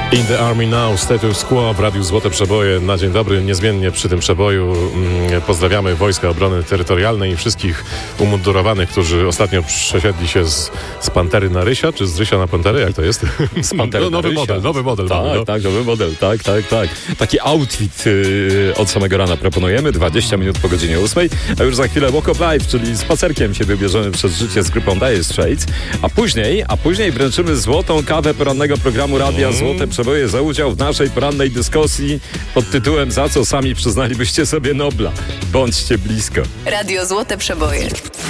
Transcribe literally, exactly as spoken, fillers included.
In the Army Now, Status Quo w Radiu Złote Przeboje. Na dzień dobry, niezmiennie przy tym przeboju mm, pozdrawiamy Wojska Obrony Terytorialnej i wszystkich umundurowanych, którzy ostatnio przesiedli się z, z Pantery na Rysia, czy z Rysia na Panterę, jak to jest? Z Pantery no, nowy na Rysia. model, nowy model. Tak, mamy, no. tak, nowy model, tak, tak, tak. Taki outfit yy, od samego rana proponujemy, dwadzieścia minut po godzinie ósmej, a już za chwilę Walk of Life, czyli spacerkiem się wybierzemy przez życie z grupą Dire Straits, a później, a później wręczymy złotą kawę porannego programu Radia Mm. Złote Przeboje za udział w naszej porannej dyskusji pod tytułem "Za co sami przyznalibyście sobie Nobla? Bądźcie blisko". Radio Złote Przeboje.